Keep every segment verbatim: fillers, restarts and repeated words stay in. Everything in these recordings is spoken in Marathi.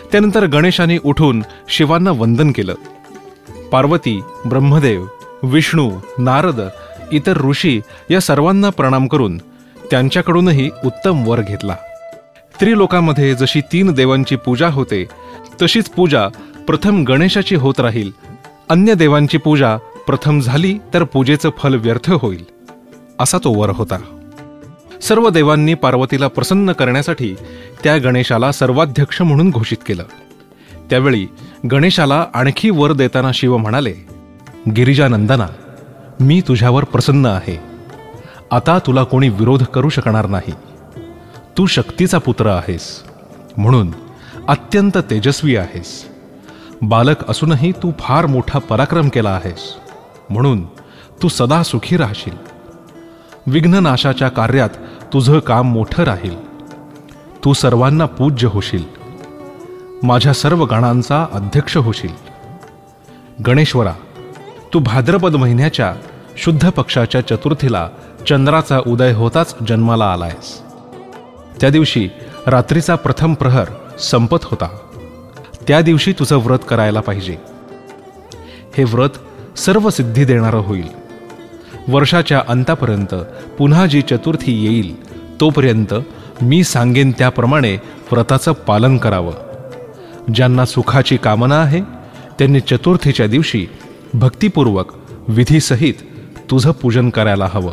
त्यानंतर गणेशाने उठून शिवांना वंदन केलं. पार्वती, ब्रह्मदेव, विष्णू, नारद, इतर ऋषी या सर्वांना प्रणाम करून त्यांच्याकडूनही उत्तम वर घेतला. त्रिलोकामध्ये जशी तीन देवांची पूजा होते तशीच पूजा प्रथम गणेशाची होत राहील. अन्य देवांची पूजा प्रथम झाली तर पूजेचं फल व्यर्थ होईल, असा तो वर होता. सर्व देवांनी पार्वतीला प्रसन्न करण्यासाठी त्या गणेशाला सर्वाध्यक्ष म्हणून घोषित केलं. त्यावेळी गणेशाला आणखी वर देताना शिव म्हणाले, गिरिजानंदना, मी तुझ्यावर प्रसन्न आहे. आता तुला कोणी विरोध करू शकणार नाही. तू शक्तीचा पुत्र आहेस, म्हणून अत्यंत तेजस्वी आहेस. बालक असूनही तू फार मोठा पराक्रम केला आहेस, म्हणून तू सदा सुखी राहशील. विघ्ननाशाच्या कार्यात तुझं काम मोठं राहील. तू सर्वांना पूज्य होशील. माझ्या सर्व गणांचा अध्यक्ष होशील. गणेश्वरा, तू भाद्रपद महिन्याच्या शुद्ध पक्षाच्या चतुर्थीला चंद्राचा उदय होताच जन्माला आलायस. त्या दिवशी रात्रीचा प्रथम प्रहर संपत होता. त्या दिवशी तुझं व्रत करायला पाहिजे. हे व्रत सर्व सिद्धी देणारं होईल. वर्षाच्या अंतापर्यंत पुन्हा जी चतुर्थी येईल तोपर्यंत मी सांगेन त्याप्रमाणे व्रताचं पालन करावं. ज्यांना सुखाची कामना आहे त्यांनी चतुर्थीच्या दिवशी भक्तिपूर्वक विधीसहित तुझं पूजन करायला हवं.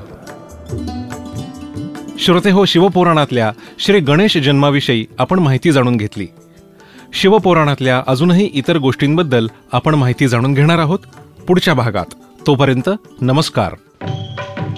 श्रोतेहो, शिवपुराणातल्या श्री गणेश जन्माविषयी आपण माहिती जाणून घेतली. शिवपुराणातल्या अजूनही इतर गोष्टींबद्दल आपण माहिती जाणून घेणार आहोत पुढच्या भागात. तोपर्यंत नमस्कार.